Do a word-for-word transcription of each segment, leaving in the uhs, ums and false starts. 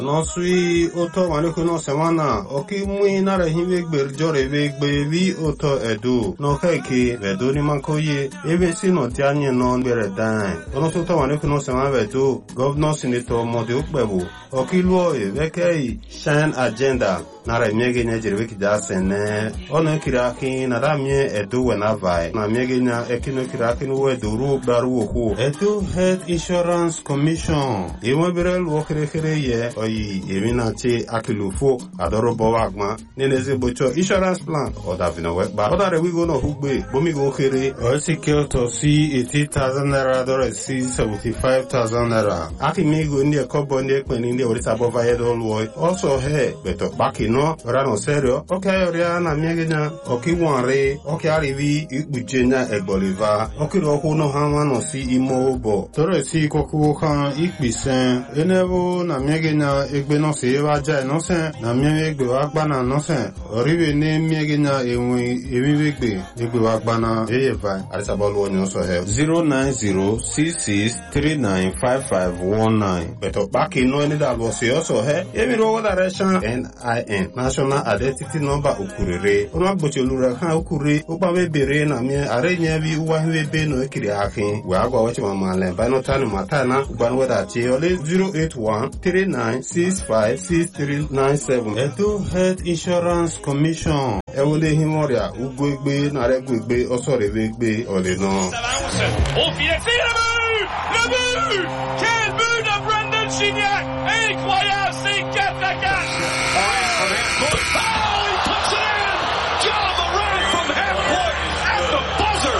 No sui oto maneko no semana oki mui na rehiwe gberjore we gbevi oto edu no keke vedo ni mankoye ebe si no tianye no bere dan ono so to maneko no semana vedo governor senator mode ukbebu oki luo e vekei shine agenda na re miege nya jirwe kija sene ono kiraki na da mie edu wena vai na miege nya ekino kiraki no we duru daru oku edu health insurance commission imo bere luo kere kere ye oyi emina che akilufo adoro bowagma neneze bocho insurance plan oda vino weba oda re we go no hugbe bomi go kere o secure to see eighty thousand naira dore see seventy-five thousand naira aki mi go ndi kobo ndi ekpe ndi orita bova yedo luo also he beto baki no rano serio okay oria na miegenya oki wanre oki arivi ikbujenya egboliva oki roku no hanwa no si imo bo tore si koku kan ikbisen enevo na miegenya egbe no se waja no se na miegbe wagbana no se oriwe ne miegenya enwe emiwegbe egbe wagbana eyeva arisabolu onyo so he zero nine zero six six three nine five five one nine beto baki no ni da lo se also he emiro direction N I N National Identity Number ukurere ono gbochelu kan ukure ogbawe bere na mi arenye bi uwa hwebe no ekiri akin we agwa wachi mama le ba no tanu mata na ugban weda che ole zero eight one three nine six five six three nine seven Edo Health Insurance Commission ewole himoria ugwegbe na regwegbe osorewegbe ole no au filet c'est le but le but quel but de Brendan Gignac incroyable c'est quatre à quatre. Oh, he puts it in! John Moran from half-court at the buzzer!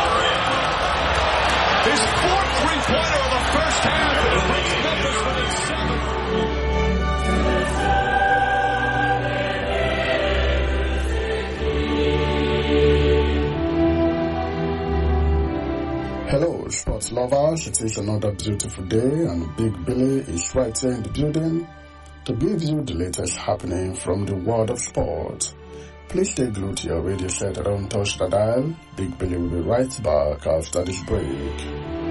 His fourth three-pointer of the first half and brings Memphis within seven. Hello, sports lovers. It is another beautiful day and Big Billy is right here in the building to give you the latest happening from the world of sport. Please stay glued to your radio set and don't touch the dial. Big Billy will be right back after this break.